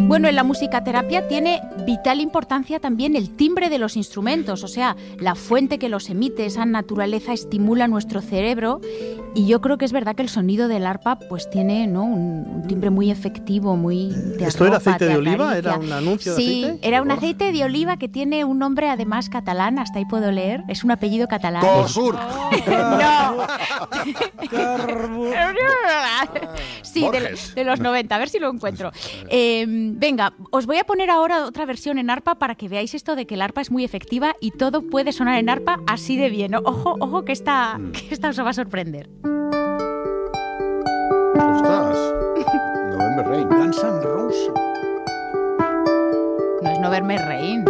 Bueno, en la musicoterapia tiene vital importancia también el timbre de los instrumentos, o sea, la fuente que los emite, esa naturaleza estimula nuestro cerebro, y yo creo que es verdad que el sonido del arpa pues tiene, ¿no?, un timbre muy efectivo, muy de ¿Esto era arropa, aceite de oliva? acaricia. ¿Era un anuncio de aceite? Sí, era un aceite de oliva que tiene un nombre además catalán, hasta ahí puedo leer, es un apellido catalán. Cosur. No. Sí, Borges. de los 90, a ver si lo encuentro. Venga, os voy a poner ahora otra versión en arpa para que veáis esto de que el arpa es muy efectiva y todo puede sonar en arpa así de bien. Ojo, ojo, que esta os va a sorprender. Ostras. November Rain. Guns N' Roses. No es November Rain.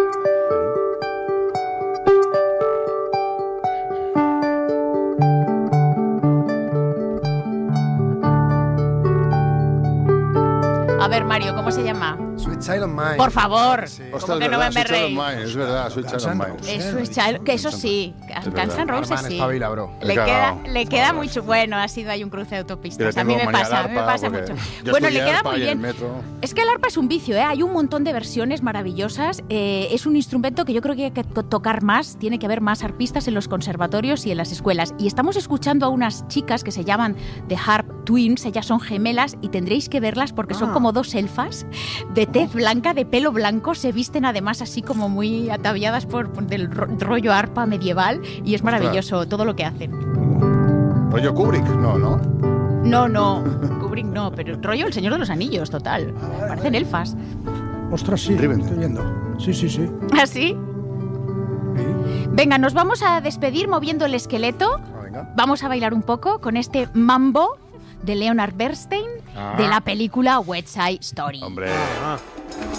A ver, Mario, ¿cómo se llama? Sweet Child of Mine. Por favor. Sí. Ostras, ¿Cómo que es verdad, November Sweet Child of Rain? Mine, es verdad, Sweet Child of Guns N' Mine. Roses. Eso es que eso sí, Guns N' Roses Arman sí. espabila, bro. Le He queda, cagado. le queda mucho. Bueno, ha sido ahí un cruce de autopistas. Pero A mí tengo me manía pasa, al me arpa pasa porque mucho. yo Bueno, le estudié queda arpa muy y en el bien. metro. Es que el arpa es un vicio, ¿eh? Hay un montón de versiones maravillosas. Es un instrumento que yo creo que hay que tocar más. Tiene que haber más arpistas en los conservatorios y en las escuelas. Y estamos escuchando a unas chicas que se llaman The Harp Twins. Ellas son gemelas y tendréis que verlas porque son como dos elfas de tez blanca, de pelo blanco. Se visten además así como muy ataviadas por del rollo arpa medieval. Y es maravilloso todo lo que hacen. Rollo Kubrick, no, ¿no? No, Kubrick no, pero rollo El Señor de los Anillos, total. Parecen elfas. Ostras, sí, Rivendell. estoy viendo. Sí. ¿Así? Venga, nos vamos a despedir moviendo el esqueleto. Venga. Vamos a bailar un poco con este mambo de Leonard Bernstein de la película West Side Story. Hombre.